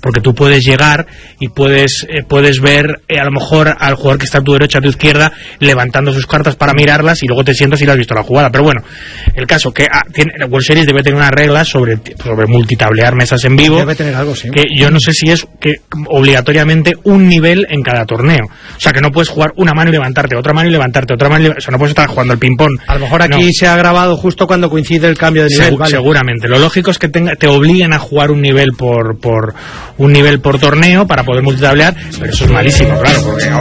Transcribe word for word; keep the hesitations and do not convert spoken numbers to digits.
porque tú puedes llegar y puedes eh, puedes ver eh, a lo mejor al jugador que está a tu derecha, a tu izquierda, levantando sus cartas para mirarlas y luego te sientas y le has visto la jugada. Pero bueno, el caso que ah, tiene, la World Series debe tener unas reglas sobre, sobre multitablear mesas en vivo. Debe tener algo, sí. Que yo no sé si es que obligatoriamente un nivel en cada torneo. O sea, que no puedes jugar una mano y levantarte, otra mano y levantarte, otra mano y levantarte. O sea, no puedes estar jugando el ping-pong. A lo mejor aquí no. Se ha grabado justo cuando coincide el cambio de nivel. Segu vale. Seguramente. Lo lógico es que tenga, te obliguen a jugar un nivel por, por un nivel por torneo para poder multitablear, pero eso es malísimo, claro, porque